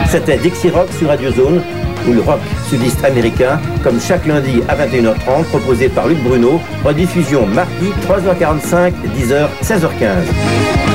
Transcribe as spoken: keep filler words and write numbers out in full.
C'était Dixie Rock sur Radio Zone, ou le rock sudiste américain, comme chaque lundi à vingt et une heures trente, proposé par Luc Bruno, rediffusion mardi trois heures quarante-cinq, dix heures, seize heures quinze.